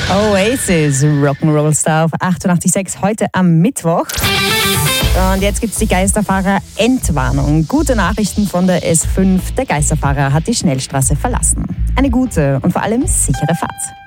Oasis, Rock'n'Roll Star auf 88,6 heute am Mittwoch. Und jetzt gibt es die Geisterfahrer-Entwarnung. Gute Nachrichten von der S5. Der Geisterfahrer hat die Schnellstraße verlassen. Eine gute und vor allem sichere Fahrt.